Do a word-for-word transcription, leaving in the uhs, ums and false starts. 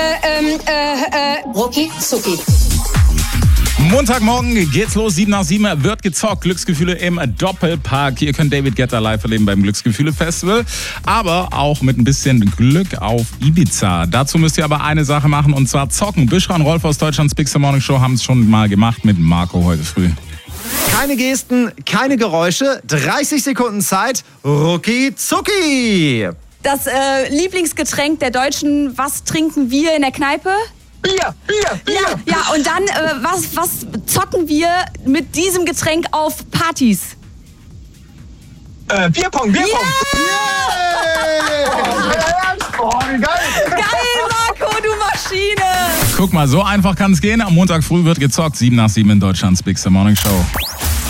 ähm, äh, äh, Rucki Zucki. Montagmorgen geht's los, sieben nach sieben wird gezockt. Glücksgefühle im Doppelpark. Ihr könnt David Guetta live erleben beim Glücksgefühle-Festival, aber auch mit ein bisschen Glück auf Ibiza. Dazu müsst ihr aber eine Sache machen, und zwar zocken. Büschra und Rolf aus Deutschlands Big Star Morning Show haben es schon mal gemacht mit Marco heute früh. Keine Gesten, keine Geräusche, dreißig Sekunden Zeit, Rucki Zucki. Das äh, Lieblingsgetränk der Deutschen, was trinken wir in der Kneipe? Bier, Bier, Bier. Ja, ja, und dann, äh, was, was zocken wir mit diesem Getränk auf Partys? Äh, Bierpong, Bierpong. Yeah! Oh, wie geil. Geil, Marco, du Maschine! Guck mal, so einfach kann es gehen. Am Montag früh wird gezockt, sieben nach sieben in Deutschlands Big Star Morning Show.